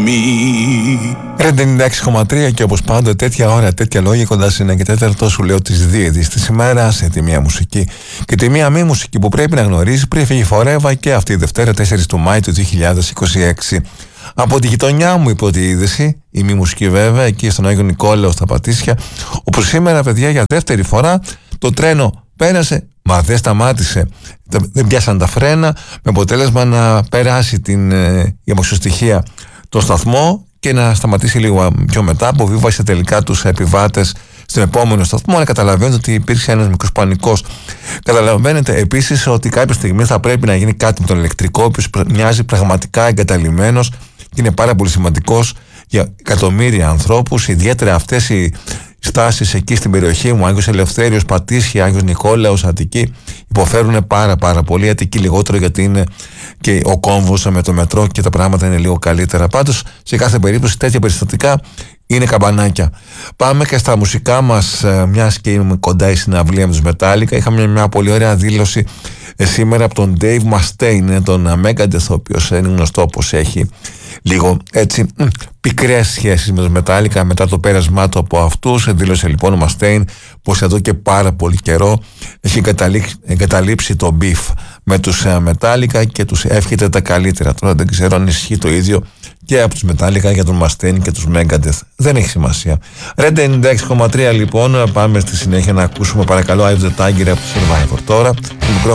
me. 96,3 και όπως πάντα τέτοια ώρα, τέτοια λόγια κοντά σε 1 και 4 σου λέω τις 2 ειδήσεις της ημέρας σε τη μία μουσική και τη μία μη μουσική που πρέπει να γνωρίζει πριν φύγει φορεύα και αυτή η Δευτέρα 4 του Μάη του 2026. Από τη γειτονιά μου η πρώτη είδηση, η μη μουσική βέβαια, εκεί στον Άγιο Νικόλαο στα Πατήσια, όπου σήμερα παιδιά για δεύτερη φορά το τρένο πέρασε, μα δεν σταμάτησε. Δεν πιάσαν τα φρένα, με αποτέλεσμα να περάσει η αμαξοστοιχεία το σταθμό και να σταματήσει λίγο πιο μετά. Αποβίβασε τελικά τους επιβάτες στον επόμενο σταθμό, αλλά καταλαβαίνετε ότι υπήρξε ένας μικρός πανικός. Καταλαβαίνετε επίσης ότι κάποια στιγμή θα πρέπει να γίνει κάτι με τον ηλεκτρικό, ο οποίος μοιάζει πραγματικά εγκαταλειμμένος και είναι πάρα πολύ σημαντικός για εκατομμύρια ανθρώπους, ιδιαίτερα αυτές οι στάσεις εκεί στην περιοχή μου, Άγιος Ελευθέριος, Πατήσια, Άγιος Νικόλαος, Αττική, υποφέρουν πάρα πολύ. Αττική λιγότερο, γιατί είναι και ο κόμβος με το μετρό και τα πράγματα είναι λίγο καλύτερα. Πάντως σε κάθε περίπτωση τέτοια περιστατικά είναι καμπανάκια. Πάμε και στα μουσικά μας, μιας και είναι κοντά η συναυλία με τους Metallica. Είχαμε μια πολύ ωραία δήλωση σήμερα από τον Dave Mustaine, τον Megadeth, ο οποίος είναι γνωστό πως έχει λίγο έτσι πικρές σχέσεις με τους Metallica μετά το πέρασμά του από αυτούς. Δήλωσε λοιπόν ο Mustaine πως εδώ και πάρα πολύ καιρό έχει εγκαταλείψει το beef με τους Metallica και τους εύχεται τα καλύτερα. Τώρα δεν ξέρω αν ισχύει το ίδιο και από τους Metallica για τον Mustaine και τους Megadeth. Δεν έχει σημασία. Red 96,3 λοιπόν. Πάμε στη συνέχεια να ακούσουμε παρακαλώ Eye of the Tiger από το Survivor. Τώρα το μικρόφωνο